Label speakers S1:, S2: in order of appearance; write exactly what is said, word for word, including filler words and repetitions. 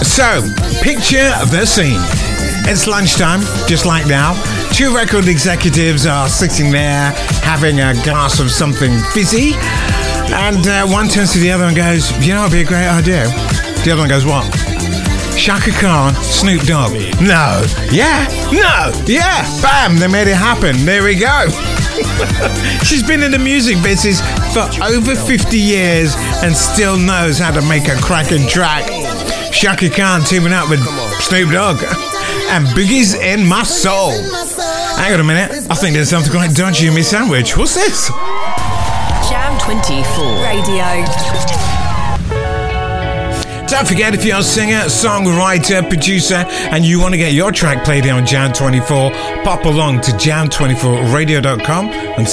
S1: So, picture the scene. It's lunchtime, just like now. Two record executives are sitting there having a glass of something fizzy. And uh, one turns to the other and goes, you know, it'd be a great idea. The other one goes, what? Chaka Khan, Snoop Dogg. No. Yeah. No. Yeah. Bam. They made it happen. There we go. She's been in the music business for over fifty years and still knows how to make a cracking track. Chaka Khan teaming up with Snoop Dogg and Biggie's In My Soul. Hang on a minute. I think there's something quite dodgy in my sandwich. What's this?
S2: Jam twenty-four Radio.
S1: Don't forget, if you're a singer, songwriter, producer, and you want to get your track played here on Jam twenty-four, pop along to jam twenty-four radio dot com and